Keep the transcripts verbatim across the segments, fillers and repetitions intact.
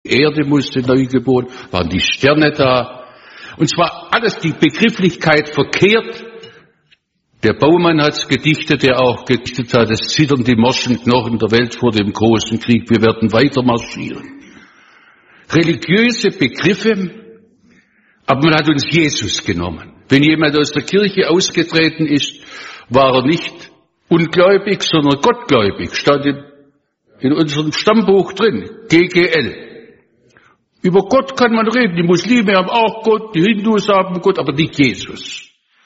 Erde musste neu geboren, waren die Sterne da. Und zwar alles die Begrifflichkeit verkehrt. Der Baumann hat's gedichtet, der auch gedichtet hat, es zittern die morschen Knochen der Welt vor dem großen Krieg, wir werden weiter marschieren. Religiöse Begriffe, aber man hat uns Jesus genommen. Wenn jemand aus der Kirche ausgetreten ist, war er nicht ungläubig, sondern gottgläubig, stand in, in unserem Stammbuch drin, G G L. Über Gott kann man reden, die Muslime haben auch Gott, die Hindus haben Gott, aber nicht Jesus.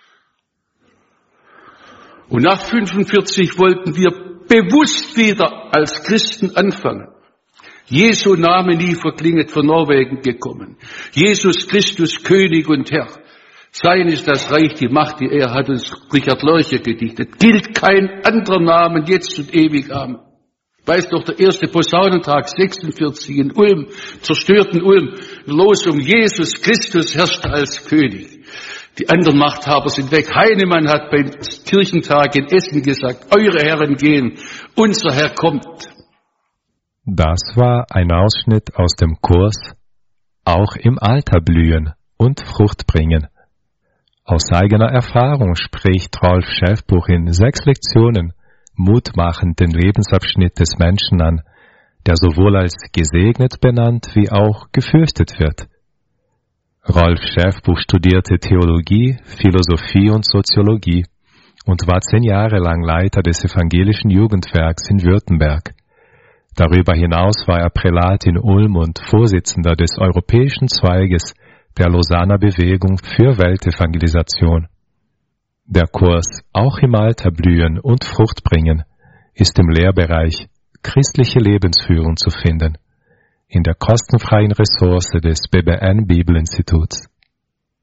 Und nach fünfundvierzig wollten wir bewusst wieder als Christen anfangen. Jesu Name nie verklinget, von Norwegen gekommen. Jesus Christus, König und Herr. Sein ist das Reich, die Macht, die er hat uns Richard Lorcher gedichtet. Gilt kein anderer Namen jetzt und ewig. Amen. Weiß doch, der erste Posaunentag sechsundvierzig in Ulm, zerstörten Ulm, Losung, Jesus Christus herrscht als König. Die anderen Machthaber sind weg. Heinemann hat beim Kirchentag in Essen gesagt, eure Herren gehen, unser Herr kommt. Das war ein Ausschnitt aus dem Kurs Auch im Alter blühen und Frucht bringen. Aus eigener Erfahrung spricht Rolf Schäfbuch in sechs Lektionen mutmachend den Lebensabschnitt des Menschen an, der sowohl als gesegnet benannt wie auch gefürchtet wird. Rolf Schäfbuch studierte Theologie, Philosophie und Soziologie und war zehn Jahre lang Leiter des evangelischen Jugendwerks in Württemberg. Darüber hinaus war er Prälat in Ulm und Vorsitzender des europäischen Zweiges der Lausanner Bewegung für Weltevangelisation. Der Kurs Auch im Alter blühen und Frucht bringen ist im Lehrbereich Christliche Lebensführung zu finden, in der kostenfreien Ressource des B B N Bibelinstituts.